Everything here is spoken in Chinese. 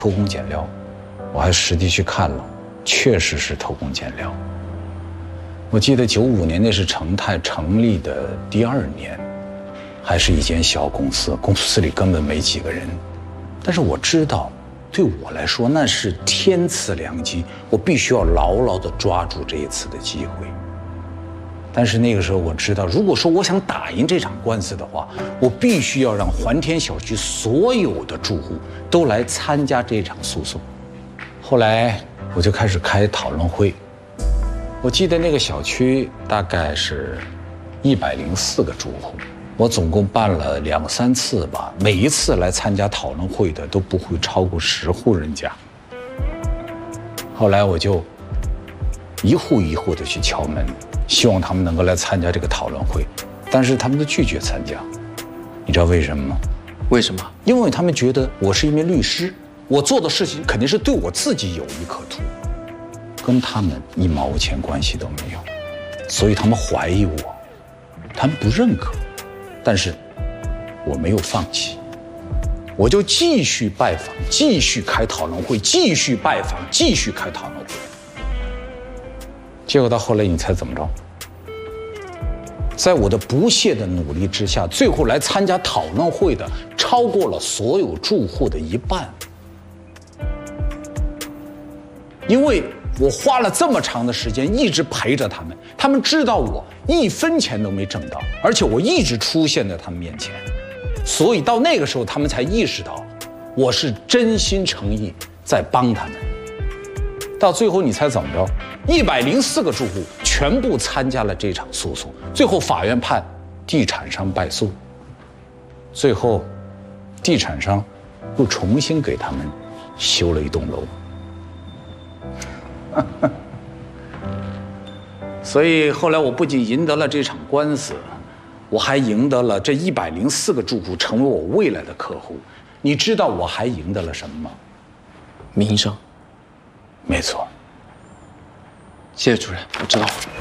偷工减料，我还实地去看了，确实是偷工减料。我记得95年那是成泰成立的第2年，还是一间小公司，公司里根本没几个人。但是我知道，对我来说那是天赐良机，我必须要牢牢地抓住这一次的机会。但是那个时候我知道，如果说我想打赢这场官司的话，我必须要让环天小区所有的住户都来参加这场诉讼。后来我就开始开讨论会，我记得那个小区大概是104个住户，我总共办了2、3次吧，每一次来参加讨论会的都不会超过10户人家。后来我就一户一户的去敲门，希望他们能够来参加这个讨论会，但是他们都拒绝参加。你知道为什么吗？ 为什么？ 因为他们觉得我是一名律师，我做的事情肯定是对我自己有利可图，跟他们1毛钱关系都没有，所以他们怀疑我，他们不认可。但是我没有放弃，我就继续拜访，继续开讨论会，继续拜访，继续开讨论会。结果到后来，你猜怎么着？在我的不懈的努力之下，最后来参加讨论会的超过了所有住户的1半。因为我花了这么长的时间一直陪着他们，他们知道我1分钱都没挣到，而且我一直出现在他们面前，所以到那个时候他们才意识到我是真心诚意在帮他们。到最后你猜怎么着？104个住户全部参加了这场诉讼，最后法院判地产商败诉，最后地产商又重新给他们修了一栋楼。所以后来我不仅赢得了这场官司，我还赢得了这104个住户成为我未来的客户。你知道我还赢得了什么吗？ 名声。 没错。 谢谢主任，我知道了。